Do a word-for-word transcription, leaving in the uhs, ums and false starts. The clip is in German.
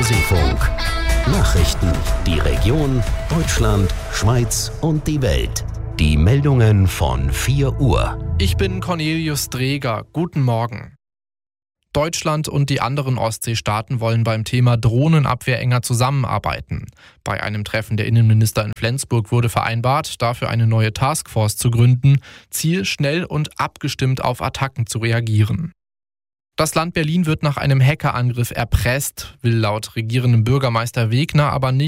Seefunk. Nachrichten, die Region, Deutschland, Schweiz und die Welt. Die Meldungen von vier Uhr. Ich bin Cornelius Dreger. Guten Morgen. Deutschland und die anderen Ostseestaaten wollen beim Thema Drohnenabwehr enger zusammenarbeiten. Bei einem Treffen der Innenminister in Flensburg wurde vereinbart, dafür eine neue Taskforce zu gründen. Ziel, schnell und abgestimmt auf Attacken zu reagieren. Das Land Berlin wird nach einem Hackerangriff erpresst, will laut regierendem Bürgermeister Wegner aber nicht